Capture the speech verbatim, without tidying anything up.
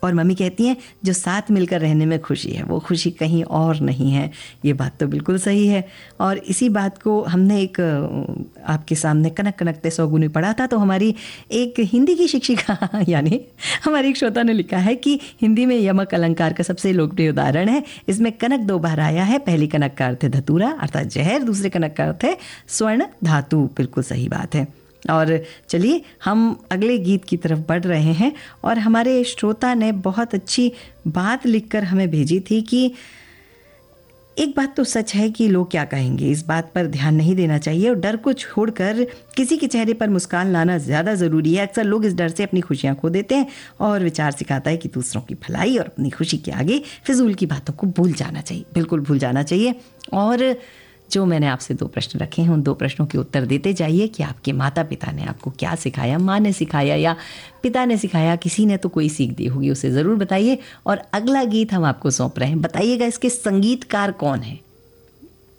और मम्मी कहती हैं जो साथ मिलकर रहने में खुशी है वो खुशी कहीं और नहीं है। ये बात तो बिल्कुल सही है। और इसी बात को हमने एक आपके सामने कनक कनकते सौगुनी पढ़ा था, तो हमारी एक हिंदी की शिक्षिका यानी हमारी एक श्रोता ने लिखा है कि हिंदी में यमक अलंकार का सबसे लोकप्रिय उदाहरण है। इसमें कनक दो बार आया है। पहली कनक का अर्थ है धतूरा अर्थात जहर, दूसरे कनक का अर्थ है स्वर्ण धातु। बिल्कुल सही बात है। और चलिए हम अगले गीत की तरफ बढ़ रहे हैं। और हमारे श्रोता ने बहुत अच्छी बात लिखकर हमें भेजी थी कि एक बात तो सच है कि लोग क्या कहेंगे, इस बात पर ध्यान नहीं देना चाहिए और डर को छोड़कर किसी के चेहरे पर मुस्कान लाना ज़्यादा ज़रूरी है। अक्सर लोग इस डर से अपनी खुशियाँ खो देते हैं और विचार सिखाता है कि दूसरों की भलाई और अपनी खुशी के आगे फिजूल की बातों को भूल जाना चाहिए, बिल्कुल भूल जाना चाहिए। और जो मैंने आपसे दो प्रश्न रखे हैं उन दो प्रश्नों के उत्तर देते जाइए कि आपके माता पिता ने आपको क्या सिखाया, माँ ने सिखाया या पिता ने सिखाया, किसी ने तो कोई सीख दी होगी, उसे ज़रूर बताइए। और अगला गीत हम आपको सौंप रहे हैं, बताइएगा इसके संगीतकार कौन है।